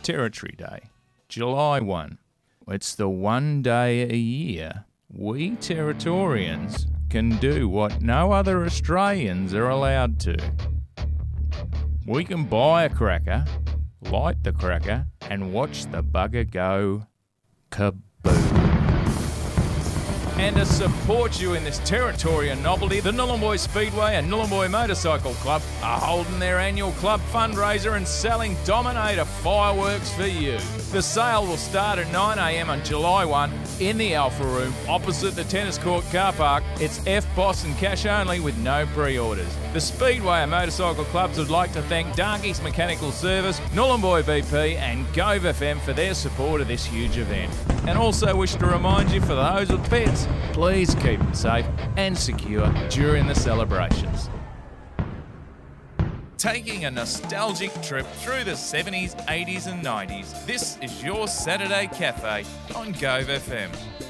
Territory Day, July 1. It's the one day a year we Territorians can do what no other Australians are allowed to. We can buy a cracker, light the cracker, and watch the bugger go kaboom. And to support you in this Territorian novelty, the Nhulunbuy Speedway and Nhulunbuy Motorcycle Club are holding their annual club fundraiser and selling Dominator fireworks for you. The sale will start at 9 a.m. on July 1 in the Alpha Room opposite the tennis court car park. It's FBOSS and cash only with no pre-orders. The Speedway and Motorcycle Clubs would like to thank Darkey's Mechanical Service, Nhulunbuy BP and Gove FM for their support of this huge event. And also wish to remind you, for those with pets, please keep them safe and secure during the celebrations. Taking a nostalgic trip through the 70s, 80s and 90s, this is your Saturday Cafe on Gove FM.